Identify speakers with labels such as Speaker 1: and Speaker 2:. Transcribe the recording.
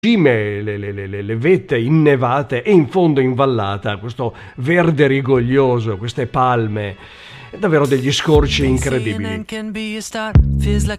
Speaker 1: cime, le vette innevate e in fondo in vallata questo verde rigoglioso, queste palme, davvero degli scorci incredibili.